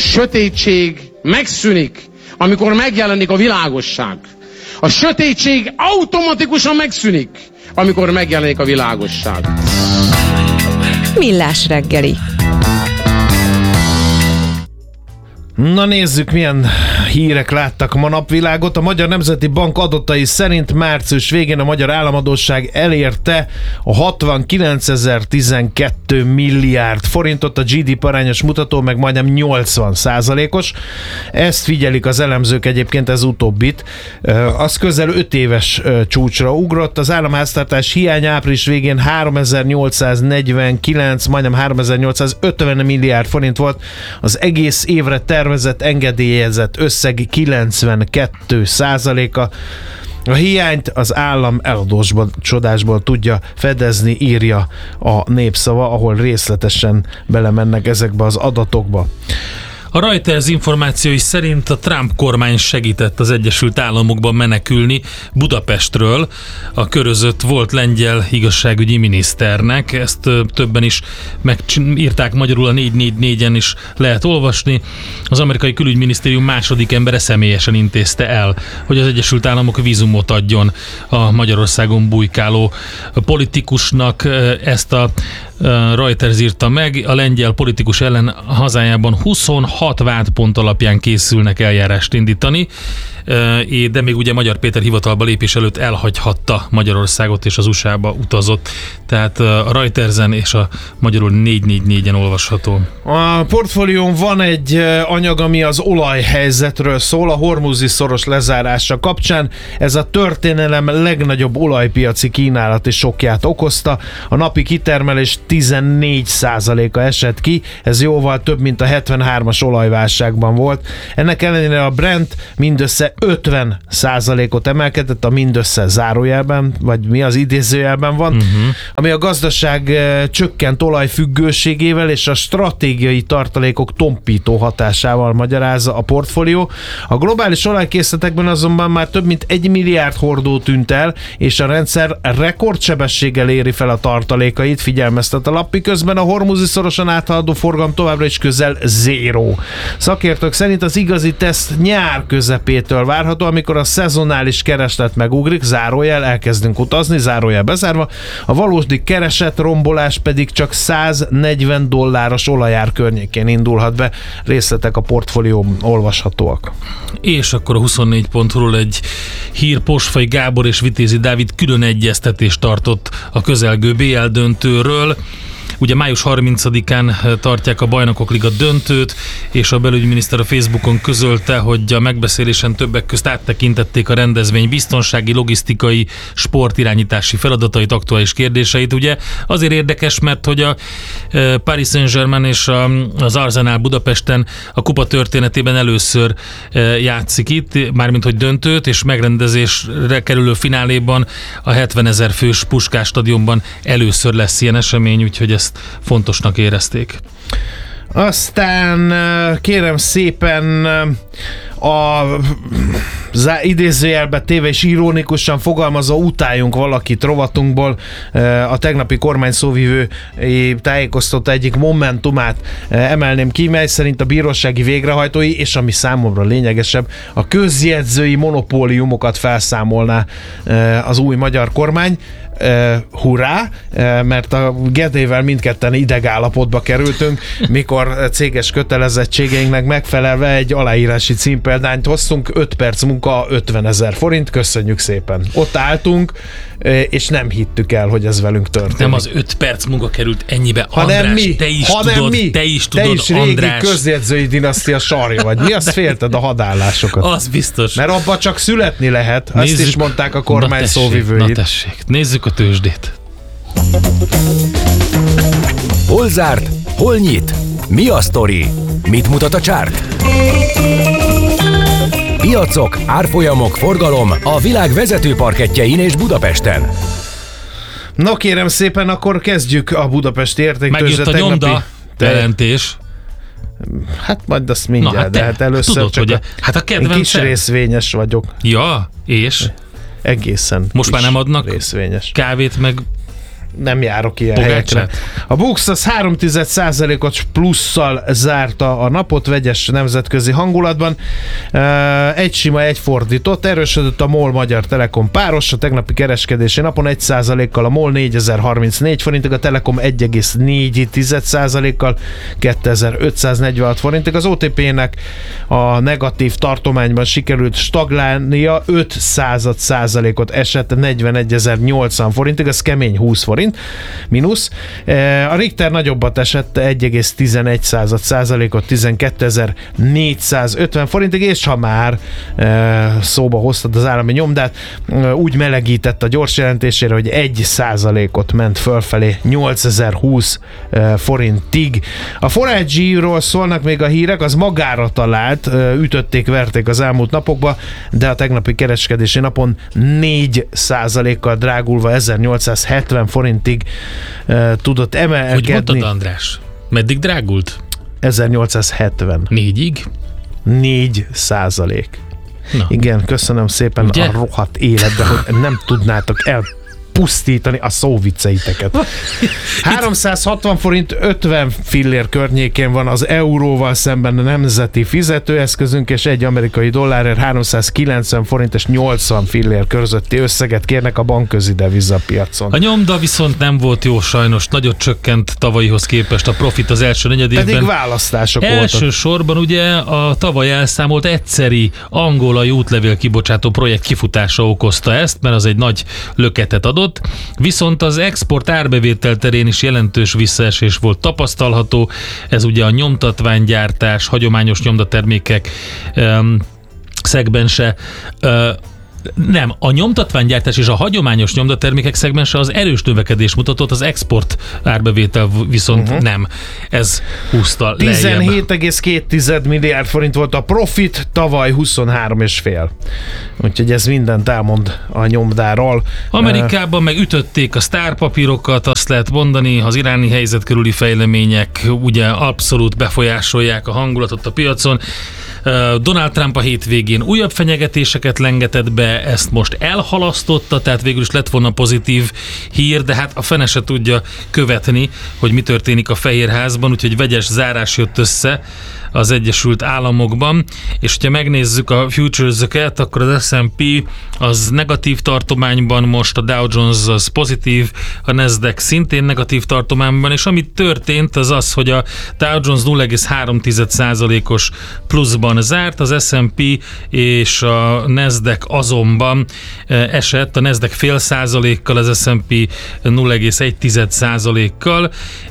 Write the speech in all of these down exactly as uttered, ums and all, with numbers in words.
sötétség megszűnik, amikor megjelenik a világosság. A sötétség automatikusan megszűnik, amikor megjelenik a világosság. Millás reggeli. Na nézzük, milyen hírek láttak ma napvilágot. A Magyar Nemzeti Bank adatai szerint március végén a magyar államadósság elérte a hatvankilencezer-tizenkettő milliárd forintot, a gé dé pé arányos mutató meg majdnem nyolcvan százalékos. Ezt figyelik az elemzők egyébként, ez utóbbit. Az közel öt éves csúcsra ugrott. Az államháztartás hiány április végén háromezer-nyolcszáznegyvenkilenc, majdnem háromezer-nyolcszázötven milliárd forint volt. Az egész évre tervezett engedélyezett összeg kilencvenkettő százaléka. A hiányt az állam eladósodásból tudja fedezni, írja a Népszava, ahol részletesen belemennek ezekbe az adatokba. A Reuters információi szerint a Trump kormány segített az Egyesült Államokban menekülni Budapestről. A körözött volt lengyel igazságügyi miniszternek. Ezt többen is megírták magyarul, a négy négy négyen is lehet olvasni. Az amerikai külügyminisztérium második embere személyesen intézte el, hogy az Egyesült Államok vízumot adjon a Magyarországon bujkáló politikusnak. Ezt a Reuters írta meg. A lengyel politikus ellen hazájában huszonhat vádpont alapján készülnek eljárást indítani, de még ugye Magyar Péter hivatalba lépés előtt elhagyhatta Magyarországot és az u es á-ba utazott. Tehát a Reutersen és a magyarul négy négy négyen olvasható. A portfólión van egy anyag, ami az olajhelyzetről szól, a hormuzi szoros lezárása kapcsán. Ez a történelem legnagyobb olajpiaci kínálati sokját okozta. A napi kitermelés tizennégy százaléka esett ki, ez jóval több, mint a hetvenhármas olajválságban volt. Ennek ellenére a Brent mindössze ötven százalékot emelkedett, a mindössze zárójelben, vagy mi az idézőjelben van, uh-huh. ami a gazdaság csökkent olajfüggőségével és a stratégiai tartalékok tompító hatásával magyarázza a portfólió. A globális olajkészletekben azonban már több mint egy milliárd hordó tűnt el, és a rendszer rekordsebességgel éri fel a tartalékait, figyelmeztet a lap, miközben a hormuzi szorosan áthaladó forgalom továbbra is közel zéró. Szakértők szerint az igazi teszt nyár közepétől várható, amikor a szezonális kereslet megugrik, zárójel, elkezdünk utazni, zárójel bezárva, a valódi keresett rombolás pedig csak száznegyven dolláros olajár környékén indulhat be. Részletek a portfólió olvashatóak. És akkor a huszonnégy pont hu-ról egy hír: Posfai Gábor és Vitézi Dávid külön egyeztetést tartott a közelgő bé el döntőről. Ugye május harmincadikán tartják a Bajnokok Liga döntőt, és a belügyminiszter a Facebookon közölte, hogy a megbeszélésen többek közt áttekintették a rendezvény biztonsági, logisztikai, sportirányítási feladatait, aktuális kérdéseit. Ugye azért érdekes, mert hogy a Paris Saint-Germain és az Arsenal Budapesten a kupa történetében először játszik itt, mármint hogy döntőt, és megrendezésre kerülő fináléban a hetvenezer fős Puskás stadionban először lesz ilyen esemény, úgyhogy ezt fontosnak érezték. Aztán kérem szépen a idézőjelbe téve és ironikusan fogalmazva utáljunk valakit rovatunkból. A tegnapi kormány szóvivő tájékoztatta egyik momentumát emelném ki, mely szerint a bírósági végrehajtói, és ami számomra lényegesebb, a közjegyzői monopóliumokat felszámolná az új magyar kormány. Uh, hurrá, uh, mert a Gedével mindketten idegállapotba kerültünk, mikor céges kötelezettségeinknek megfelelve egy aláírási címpéldányt hoztunk, öt perc munka, ötvenezer forint, köszönjük szépen. Ott álltunk, uh, és nem hittük el, hogy ez velünk történik. Nem az öt perc munka került ennyibe, hanem András, mi, te is hanem tudod, mi. te is tudod, te is régi András. közjegyzői dinasztia sarja vagy. Mi azt félted a hadállásokat? Az biztos. Mert abban csak születni lehet, nézzük, azt is mondták a kormány na szóvivői. Na tessék, nézzük a tőzsdét. Hol zárt? Hol nyit? Mi a sztori? Mit mutat a csárt? Piacok, árfolyamok, forgalom a világ vezető parkettjein és Budapesten. Na kérem szépen, akkor kezdjük a budapesti értéktőzsde. Megjött a nyomda jelentés. Hát majd azt mindjárt, hát de hát először tudod, csak hogy a, hát a kedvencem. kis részvényes vagyok. Ja, és? Egészen most már nem adnak részvényes kávét, meg nem járok ilyen Pogácsát? helyekre. A Bux az három egész egy százalékos plusszal zárta a napot vegyes nemzetközi hangulatban. Egy sima, egy fordított. Erősödött a MOL Magyar Telekom páros. A tegnapi kereskedési napon egy százalékkal a MOL négyezer-harmincnégy forintig, a Telekom egy egész négy százalékkal kétezer-ötszáznegyvenhat forintig. Az o té pé-nek a negatív tartományban sikerült stagnálnia, öt század százalékot esett negyvenegyezer-nyolcvan forintig, ez kemény húsz forint mínusz. A Richter nagyobbat esett egy egész tizenegy százalékot tizenkétezer-négyszázötven forintig, és ha már szóba hoztad az állami nyomdát, úgy melegített a gyors jelentésére, hogy egy százalékot ment fölfelé nyolcezer-húsz forintig. A Forage-ról szólnak még a hírek, az magára talált, ütötték, verték az elmúlt napokban, de a tegnapi kereskedési napon négy százalékkal drágulva ezernyolcszázhetven forintig uh, tudott emelkedni. Hogy mondtad, András? Meddig drágult? ezernyolcszázhetven. Négyig? négy százalék. Na. Igen, köszönöm szépen. Ugye? A rohadt életben, hogy nem tudnátok el pusztítani a szóvicceiteket. háromszázhatvan forint ötven fillér környékén van az euróval szemben a nemzeti fizetőeszközünk, és egy amerikai dollárért háromszázkilencven forint és nyolcvan fillér közötti összeget kérnek a bankközi devizapiacon. A nyomda viszont nem volt jó sajnos, nagyot csökkent tavalyihoz képest a profit az első negyedévben. Pedig választások voltak. Elsősorban ugye a tavaly elszámolt egyszeri angolai útlevél kibocsátó projekt kifutása okozta ezt, mert az egy nagy löketet adott. Viszont az export árbevétel terén is jelentős visszaesés volt tapasztalható. Ez ugye a nyomtatványgyártás, hagyományos nyomdatermékek um, szegmense. Uh, Nem, a nyomtatványgyártás és a hagyományos nyomdatermékek szegmense az erős növekedés mutatott, az export árbevétel viszont uh-huh. nem. Ez húzta lejjebb. tizenhét egész két milliárd forint volt a profit, tavaly huszonhárom egész öt. Úgyhogy ez mindent elmond a nyomdáról. Amerikában meg ütötték a sztárpapírokat, azt lehet mondani, az iráni helyzet körüli fejlemények ugye abszolút befolyásolják a hangulatot a piacon. Donald Trump a hétvégén újabb fenyegetéseket lengetett be, ezt most elhalasztotta, tehát végül is lett volna pozitív hír, de hát a fene se tudja követni, hogy mi történik a Fehérházban, úgyhogy vegyes zárás jött össze az Egyesült Államokban, és hogyha megnézzük a futures-öket, akkor az es and pé az negatív tartományban, most a Dow Jones az pozitív, a Nasdaq szintén negatív tartományban, és ami történt az az, hogy a Dow Jones nulla egész három százalékos pluszban zárt, az es and pé és a Nasdaq azonban esett, a Nasdaq fél százalékkal, az es and pé nulla egész egy százalékkal,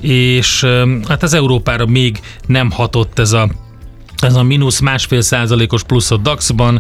és hát az Európára még nem hatott ez a Ez a mínusz másfél százalékos plusz a daxban,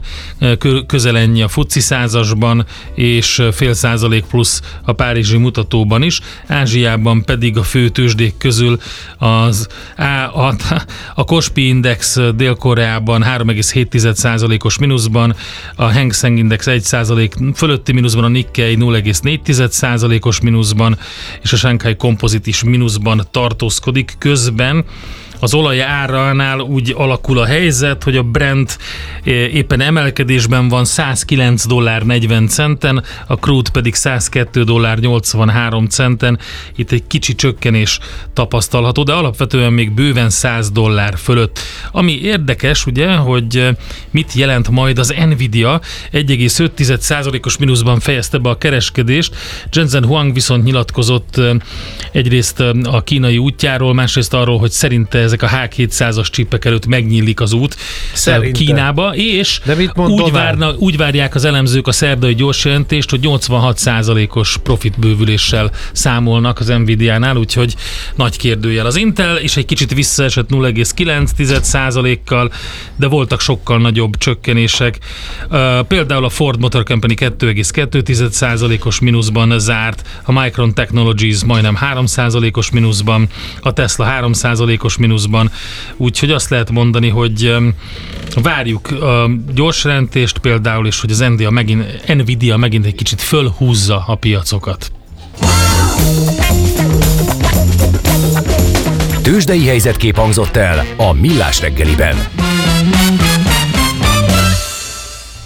közel ennyi a fuci százasban, és fél százalék plusz a párizsi mutatóban is. Ázsiában pedig a fő tőzsdék közül az a, a, a Kospi Index Dél-Koreában három egész hét százalékos mínuszban, a Hang Seng Index egy százalék fölötti mínuszban, a Nikkei nulla egész négy százalékos mínuszban, és a Shanghai Composite is mínuszban tartózkodik. Közben az olaj áránál úgy alakul a helyzet, hogy a Brent éppen emelkedésben van százkilenc dollár negyven centen, a crude pedig százkettő dollár nyolcvanhárom centen. Itt egy kicsi csökkenés tapasztalható, de alapvetően még bőven száz dollár fölött. Ami érdekes, ugye, hogy mit jelent majd az Nvidia, egy egész öt százalékos mínuszban fejezte be a kereskedést. Jensen Huang viszont nyilatkozott egyrészt a kínai útjáról, másrészt arról, hogy szerinte ezek a H kétszázas csipek előtt megnyílik az út Szerintem. Kínába, és úgy, várna, úgy várják az elemzők a szerdai gyors jelentést, hogy nyolcvanhat százalékos profitbővüléssel számolnak az Nvidia-nál, úgyhogy nagy kérdőjel az Intel, és egy kicsit visszaesett nulla egész kilenc százalékkal, de voltak sokkal nagyobb csökkenések. Uh, például a Ford Motor Company kettő egész kettő százalékos mínuszban zárt, a Micron Technologies majdnem három százalékos mínuszban, a Tesla három százalékos mínuszban, úgyhogy azt lehet mondani, hogy várjuk a gyors jelentést például, és hogy az Nvidia megint, Nvidia megint egy kicsit fölhúzza a piacokat. Tőzsdei helyzetkép hangzott el a Millás reggeliben.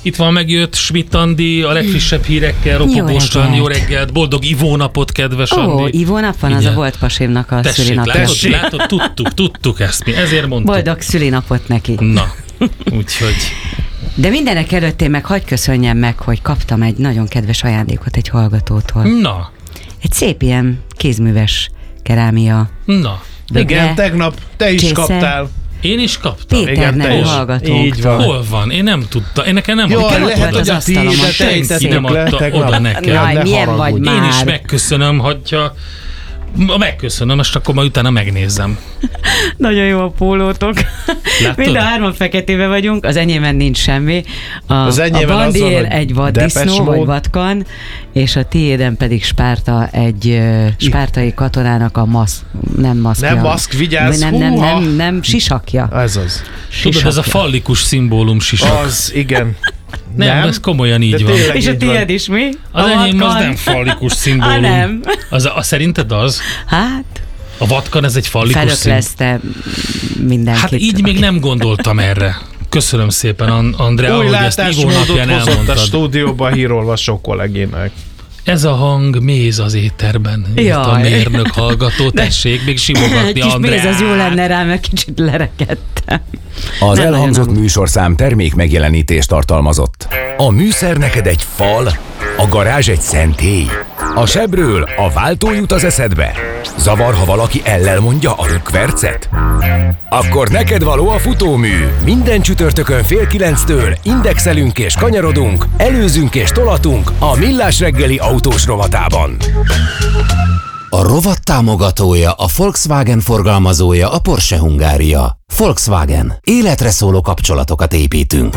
Itt van, megjött Schmidt Andi a legfrissebb hírekkel, ropogósan, jó reggelt, boldog ivónapot, kedves Andi. Ó, ivónap van, az a volt pasimnak a Tessék, szülinapja. látod, látod, tudtuk, tudtuk ezt mi, ezért mondtuk. Boldog szülinapot neki. Na, úgyhogy... De mindenek előtt én meg hadd köszönjem meg, hogy kaptam egy nagyon kedves ajándékot egy hallgatótól. Na. Egy szép ilyen kézműves kerámia. Na. Igen, De tegnap te is csésze. kaptál. Én is kaptam. Péter nevű is. hallgatónktól. Így van. Hol van? Én nem tudtam. Én nekem nem Jaj, adta. ott lehet, volt hogy az a asztalomon. tiédet Senki ejtették nem le adta tegnap. oda nekem. Jaj, Ne milyen haragudj. vagy Én is már? megköszönöm, hogyha megköszönöm, és akkor majd utána megnézem. Nagyon jó a pólótok. Látod? Mind a hárman feketébe vagyunk, az enyémben nincs semmi. A, Az enyémben a az van, bandér hogy egy Depeche vaddisznó, vagy Mode. vatkan, és a tiéden pedig Spárta egy ö, spártai katonának a maszk, nem maszkja. Nem maszk, vigyázz, Nem, nem, húha. nem, nem, sisakja. Ez az. Tudod, ez a Sisakja. fallikus szimbólum sisak. Az, igen. Nem, ez komolyan így De van. tényleg És a így van. tiéd is mi? Az A enyém az vatkan? nem fallikus szimbólum. Á, nem. Az, a, szerinted az? Hát, A vatkan ez egy fallikus szimbólum? felökleszte mindenkit. Hát így még nem gondoltam erre. Köszönöm szépen, An- Andrea, Új hogy ezt Ivó látásmódot napján hozott a elmondtad. stúdióba a hírolvasó kolléginek. Ez a hang méz az éterben. Írt a Jaj. mérnök hallgató. Tessék, még simogatni Kis méz, Andreát. az jó lenne rá, mert kicsit lerekedtem. Az Nem elhangzott nagyon műsorszám termék megjelenítést tartalmazott. A műszer neked egy fal, a garázs egy szentély. A sebről a váltó jut az eszedbe. Zavar, ha valaki ellel mondja a rökkvercet? Akkor neked való a futómű. Minden csütörtökön fél kilenctől indexelünk és kanyarodunk, előzünk és tolatunk a Millás reggeli autós rovatában. A rovat támogatója, a Volkswagen forgalmazója, a Porsche Hungária. Volkswagen. Életre szóló kapcsolatokat építünk.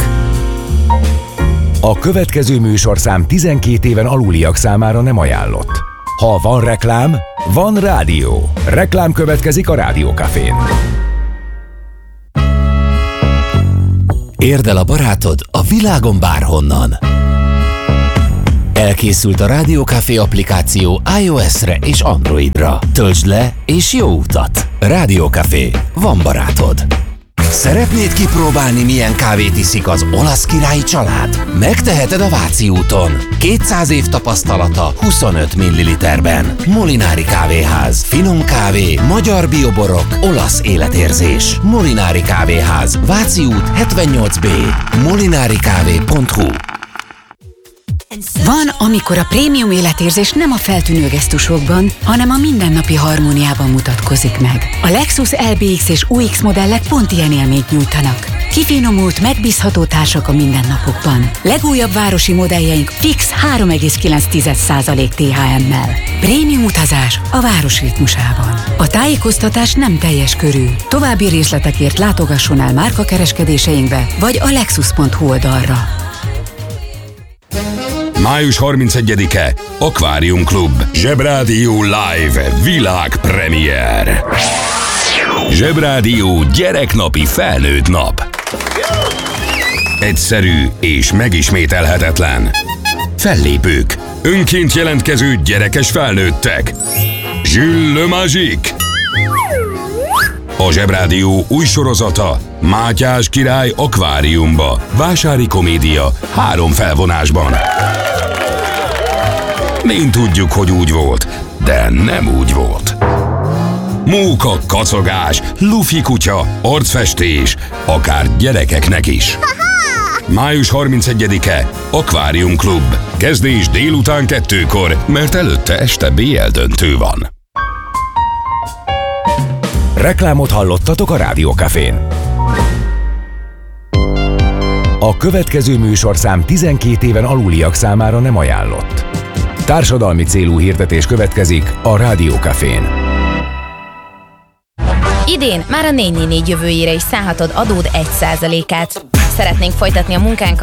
A következő műsorszám tizenkét éven aluliak számára nem ajánlott. Ha van reklám, van rádió. Reklám következik a Rádiókafén. Érd el a barátod a világon bárhonnan. Elkészült a Rádiókafé applikáció iOS-re és Androidra. Töltsd le és jó utat! Rádiókafé. Van barátod. Szeretnéd kipróbálni, milyen kávét iszik az olasz királyi család? Megteheted a Váci úton. kétszáz év tapasztalata huszonöt milliliterben. Molinári kávéház. Finom kávé, magyar bioborok, olasz életérzés. Molinári kávéház. Váci út hetvennyolc B. molinarikávé pont hu. Van, amikor a prémium életérzés nem a feltűnő gesztusokban, hanem a mindennapi harmóniában mutatkozik meg. A Lexus el bé iksz és u iksz modellek pont ilyen élményt nyújtanak. Kifinomult, megbízható társak a mindennapokban. Legújabb városi modelljeink fix három egész kilenc százalék té há emmel. Prémium utazás a város ritmusában. A tájékoztatás nem teljes körű. További részletekért látogasson el márkakereskedéseinkbe, vagy a lexus pont hu oldalra. május harmincegyedike Akvárium Klub Zsebrádió Live világpremiér. Zsebrádió gyereknapi felnőtt nap. Egyszerű és megismételhetetlen. Fellépők, önként jelentkező gyerekes felnőttek. Jules Le Magique. A Zsebrádió új sorozata Mátyás király akváriumba. Vásári komédia három felvonásban. Mind tudjuk, hogy úgy volt, de nem úgy volt. Móka, kacagás, lufi kutya, arcfestés, akár gyerekeknek is. május harmincegyedike Akvárium Klub. Kezdés délután kettőkor, mert előtte este bé el döntő van. Reklámot hallottatok a Rádiókafén. A következő műsorszám tizenkét éven aluliak számára nem ajánlott. Társadalmi célú hirdetés következik a Rádiókafén. Idén már a négy négy négy jövőjére is szállhatod adód egy százalékát. Szeretnénk folytatni a munkánkat